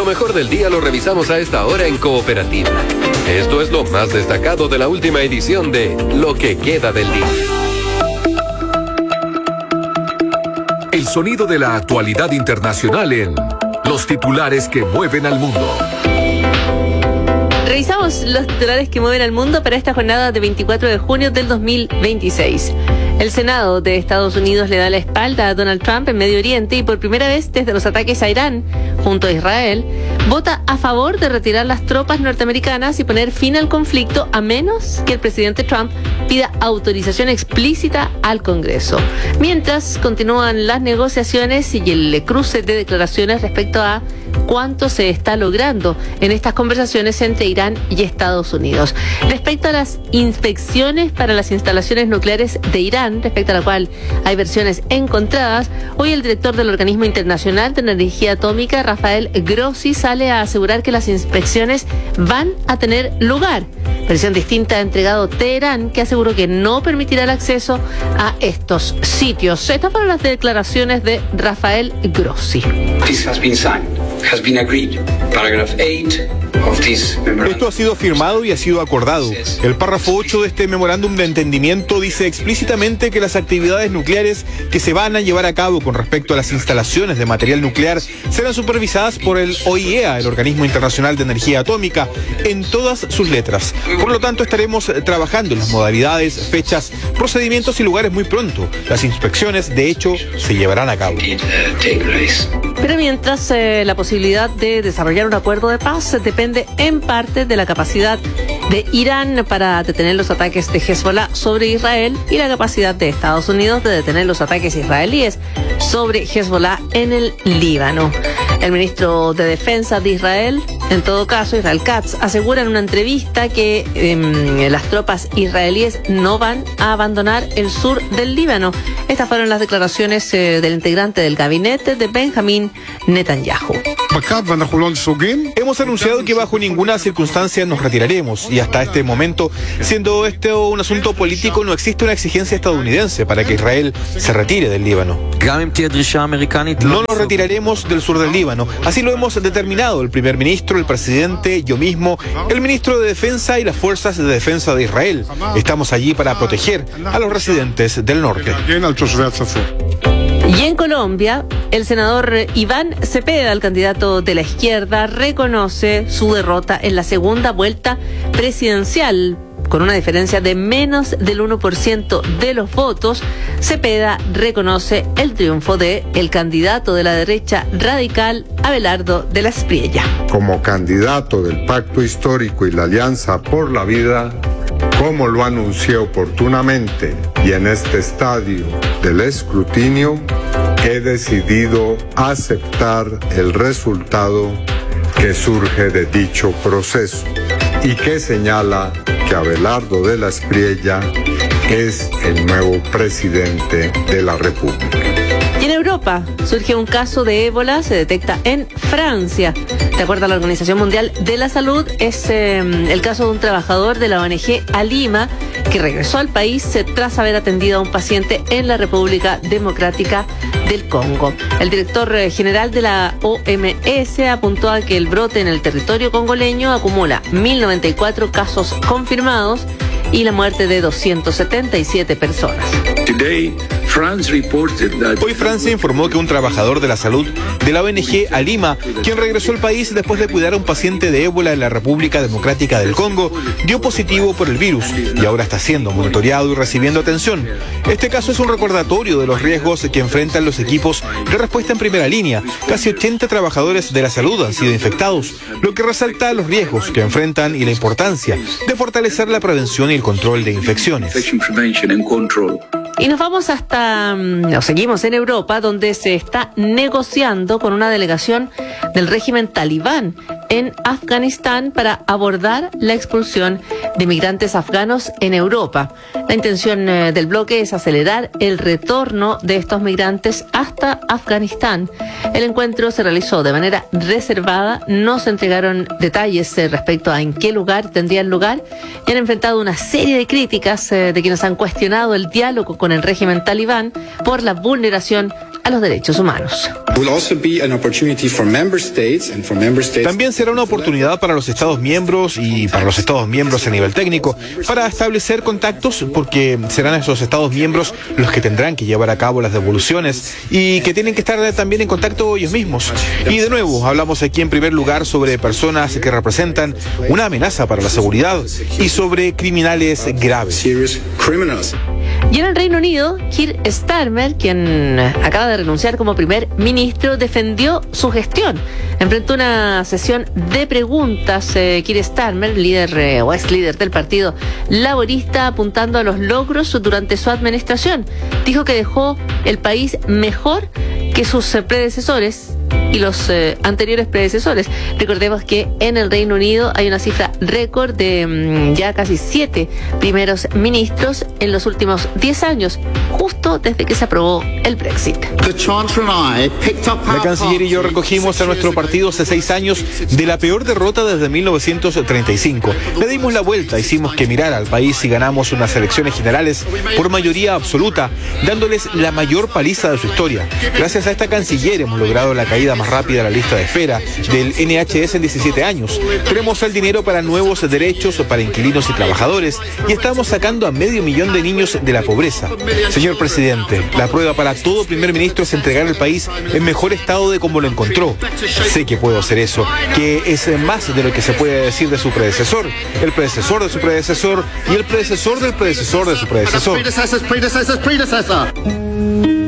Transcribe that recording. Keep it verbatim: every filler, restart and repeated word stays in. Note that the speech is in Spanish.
mejor del día lo revisamos a esta hora en Cooperativa. Esto es lo más destacado de la última edición de Lo que queda del día. El sonido de la actualidad internacional en Los titulares que mueven al mundo. Revisamos los titulares que mueven al mundo para esta jornada de veinticuatro de junio del dos mil veintiséis. El Senado de Estados Unidos le da la espalda a Donald Trump en Medio Oriente y por primera vez desde los ataques a Irán, junto a Israel, vota a favor de retirar las tropas norteamericanas y poner fin al conflicto a menos que el presidente Trump pida autorización explícita al Congreso. Mientras continúan las negociaciones y el cruce de declaraciones respecto a cuánto se está logrando en estas conversaciones entre Irán y Estados Unidos. Respecto a las inspecciones para las instalaciones nucleares de Irán, respecto a la cual hay versiones encontradas, hoy el director del Organismo Internacional de Energía Atómica, Rafael Grossi, sale a asegurar que las inspecciones van a tener lugar. Versión distinta ha entregado Teherán, que aseguró que no permitirá el acceso a estos sitios. Estas fueron las declaraciones de Rafael Grossi. This has been signed, has been agreed. Paragraph eight of this memorandum. Esto ha sido firmado y ha sido acordado. El párrafo ocho de este memorándum de entendimiento dice explícitamente que las actividades nucleares que se van a llevar a cabo con respecto a las instalaciones de material nuclear serán supervisadas por el O I E A, el Organismo Internacional de Energía Atómica, en todas sus letras. Por lo tanto, estaremos trabajando en las modalidades, fechas, procedimientos y lugares muy pronto. Las inspecciones, de hecho, se llevarán a cabo. Pero mientras eh, la posibilidad de desarrollar un acuerdo de paz depende en parte de la capacidad de Irán para detener los ataques de Hezbollah sobre Israel y la capacidad de Estados Unidos de detener los ataques israelíes sobre Hezbollah en el Líbano. El ministro de Defensa de Israel, en todo caso, Israel Katz, asegura en una entrevista que eh, las tropas israelíes no van a abandonar el sur del Líbano. Estas fueron las declaraciones eh, del integrante del gabinete de Benjamín Netanyahu. Hemos anunciado que bajo ninguna circunstancia nos retiraremos y hasta este momento, siendo este un asunto político, no existe una exigencia estadounidense para que Israel se retire del Líbano. No nos retiraremos del sur del Líbano. Así lo hemos determinado el primer ministro, el presidente, yo mismo, el ministro de Defensa y las fuerzas de defensa de Israel. Estamos allí para proteger a los residentes del norte. Y en Colombia, el senador Iván Cepeda, el candidato de la izquierda, reconoce su derrota en la segunda vuelta presidencial. Con una diferencia de menos del uno por ciento de los votos, Cepeda reconoce el triunfo de el candidato de la derecha radical, Abelardo de la Espriella. Como candidato del Pacto Histórico y la Alianza por la Vida, como lo anuncié oportunamente y en este estadio del escrutinio, he decidido aceptar el resultado que surge de dicho proceso y que señala que Abelardo de la Espriella es el nuevo presidente de la República. Y en Europa surge un caso de ébola, se detecta en Francia. De acuerdo a la Organización Mundial de la Salud, es eh, el caso de un trabajador de la O N G Alima que regresó al país tras haber atendido a un paciente en la República Democrática del Congo. El director general de la O M S apuntó a que el brote en el territorio congoleño acumula mil noventa y cuatro casos confirmados y la muerte de doscientas setenta y siete personas. Hoy Francia informó que un trabajador de la salud de la O N G Alima, quien regresó al país después de cuidar a un paciente de ébola en la República Democrática del Congo, dio positivo por el virus y ahora está siendo monitoreado y recibiendo atención. Este caso es un recordatorio de los riesgos que enfrentan los equipos de respuesta en primera línea. Casi ochenta trabajadores de la salud han sido infectados, lo que resalta los riesgos que enfrentan y la importancia de fortalecer la prevención y el control de infecciones. Y nos vamos hasta, nos seguimos en Europa, donde se está negociando con una delegación del régimen talibán en Afganistán para abordar la expulsión de migrantes afganos en Europa. La intención eh, del bloque es acelerar el retorno de estos migrantes hasta Afganistán. El encuentro se realizó de manera reservada, no se entregaron detalles eh, respecto a en qué lugar tendrían lugar y han enfrentado una serie de críticas eh, de quienes han cuestionado el diálogo con el régimen talibán por la vulneración a los derechos humanos. También será una oportunidad para los Estados miembros y para los Estados miembros a nivel técnico para establecer contactos, porque serán esos Estados miembros los que tendrán que llevar a cabo las devoluciones y que tienen que estar también en contacto ellos mismos. Y de nuevo, hablamos aquí en primer lugar sobre personas que representan una amenaza para la seguridad y sobre criminales graves. Y en el Reino Unido, Keir Starmer, quien acaba de renunciar como primer ministro, defendió su gestión. Enfrentó una sesión de preguntas, eh, Keir Starmer, líder eh, o ex líder del Partido Laborista, apuntando a los logros durante su administración. Dijo que dejó el país mejor que sus eh, predecesores y los eh, anteriores predecesores. Recordemos que en el Reino Unido hay una cifra récord de mmm, ya casi siete primeros ministros en los últimos diez años, justo desde que se aprobó el Brexit. La canciller y yo recogimos a nuestro partido hace seis años de la peor derrota desde mil novecientos treinta y cinco. Le dimos la vuelta, hicimos que mirara al país y ganamos unas elecciones generales por mayoría absoluta, dándoles la mayor paliza de su historia. Gracias a esta canciller hemos logrado la caída más rápida de la lista de espera del N H S en diecisiete años. Tenemos el dinero para nuevos derechos para inquilinos y trabajadores y estamos sacando a medio millón de niños de la pobreza. Señor presidente, la prueba para todo primer ministro es entregar el país en mejor estado de como lo encontró. Sé que puedo hacer eso, que es más de lo que se puede decir de su predecesor, el predecesor de su predecesor y el predecesor del predecesor de su predecesor.